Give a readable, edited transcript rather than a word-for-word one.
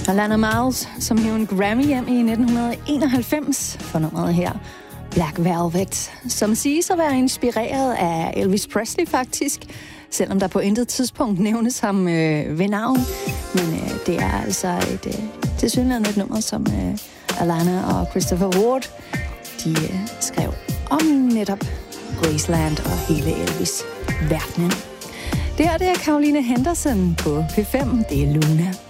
Alana Miles, som hævde en Grammy hjem i 1991 for nummeret her, Black Velvet, som siges at være inspireret af Elvis Presley faktisk, selvom der på intet tidspunkt nævnes ham ved navn. Men det er altså tilsyneladende et nummer, som Alana og Christopher Ward, de skrev om netop Graceland og hele Elvis-verdenen. Det her, det er Caroline Henderson på P5. Det er Luna.